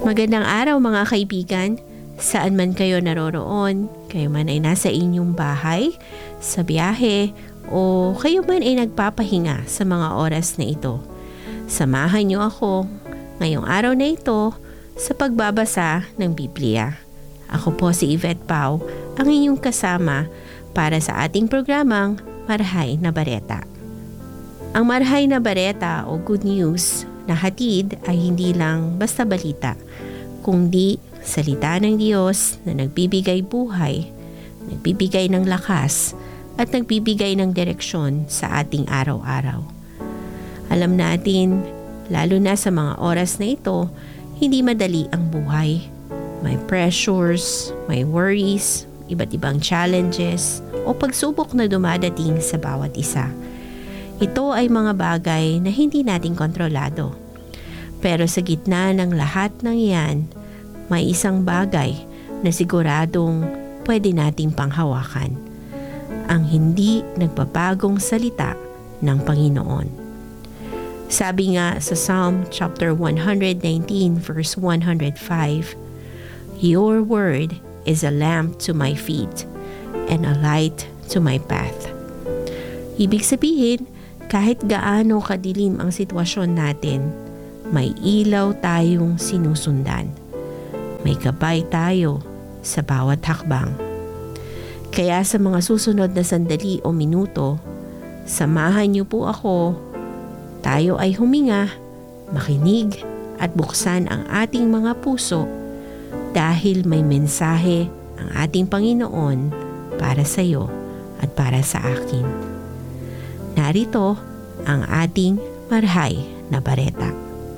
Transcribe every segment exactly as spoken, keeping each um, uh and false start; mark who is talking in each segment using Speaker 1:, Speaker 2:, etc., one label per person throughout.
Speaker 1: Magandang araw mga kaibigan, saan man kayo naroroon, kayo man ay nasa inyong bahay, sa biyahe, o kayo man ay nagpapahinga sa mga oras na ito. Samahan niyo ako ngayong araw na ito sa pagbabasa ng Biblia. Ako po si Yvette Pau, ang inyong kasama para sa ating programang Marhay na Bareta. Ang Marhay na Bareta o Good News na hatid ay hindi lang basta balita, kundi salita ng Diyos na nagbibigay buhay, nagbibigay ng lakas, at nagbibigay ng direksyon sa ating araw-araw. Alam natin, lalo na sa mga oras na ito, hindi madali ang buhay. May pressures, may worries, iba't ibang challenges, o pagsubok na dumadating sa bawat isa. Ito ay mga bagay na hindi natin kontrolado. Pero sa gitna ng lahat ng iyan, may isang bagay na siguradong pwede nating panghawakan. Ang hindi nagbabagong salita ng Panginoon. Sabi nga sa Psalm chapter one nineteen verse one oh five, "Your word is a lamp to my feet and a light to my path." Ibig sabihin, kahit gaano kadilim ang sitwasyon natin, may ilaw tayong sinusundan. May gabay tayo sa bawat hakbang. Kaya sa mga susunod na sandali o minuto, samahan niyo po ako. Tayo ay huminga, makinig at buksan ang ating mga puso dahil may mensahe ang ating Panginoon para sa iyo at para sa akin. Narito ang ating Marhay na Bareta.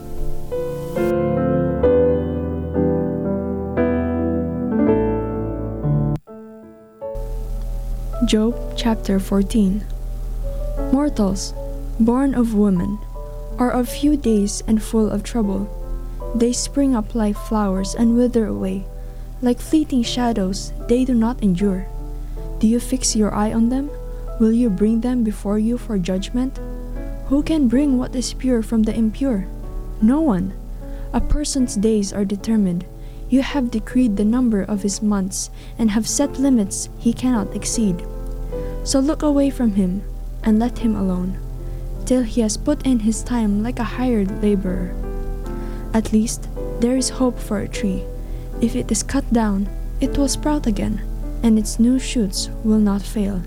Speaker 2: Job chapter fourteen. Mortals, born of woman, are of few days and full of trouble. They spring up like flowers and wither away. Like fleeting shadows, they do not endure. Do you fix your eye on them? Will you bring them before you for judgment? Who can bring what is pure from the impure? No one. A person's days are determined. You have decreed the number of his months and have set limits he cannot exceed. So look away from him and let him alone, till he has put in his time like a hired laborer. At least there is hope for a tree. If it is cut down, it will sprout again, and its new shoots will not fail.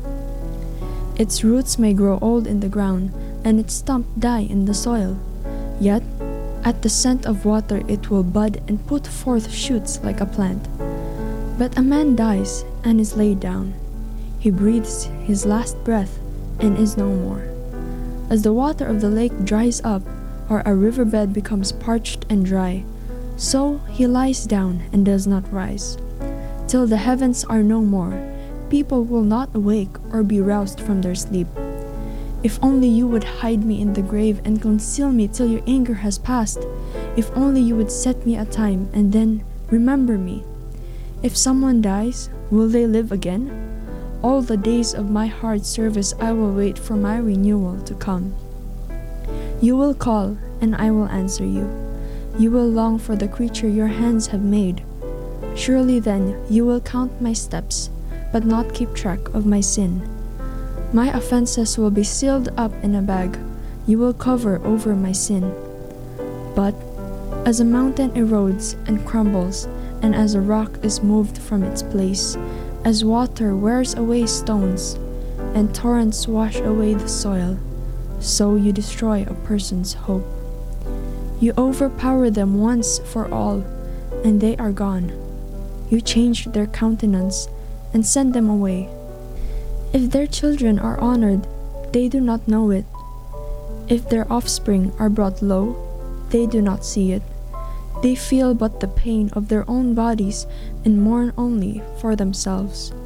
Speaker 2: Its roots may grow old in the ground, and its stump die in the soil. Yet, at the scent of water it will bud and put forth shoots like a plant. But a man dies and is laid down. He breathes his last breath and is no more. As the water of the lake dries up, or a riverbed becomes parched and dry, so he lies down and does not rise. Till the heavens are no more, people will not awake or be roused from their sleep. If only you would hide me in the grave and conceal me till your anger has passed. If only you would set me a time and then remember me. If someone dies, will they live again? All the days of my hard service I will wait for my renewal to come. You will call, and I will answer you. You will long for the creature your hands have made. Surely then you will count my steps, but not keep track of my sin. My offenses will be sealed up in a bag. You will cover over my sin. But as a mountain erodes and crumbles, and as a rock is moved from its place, as water wears away stones, and torrents wash away the soil, so you destroy a person's hope. You overpower them once for all, and they are gone. You change their countenance and send them away. If their children are honored, they do not know it. If their offspring are brought low, they do not see it. They feel but the pain of their own bodies and mourn only for themselves.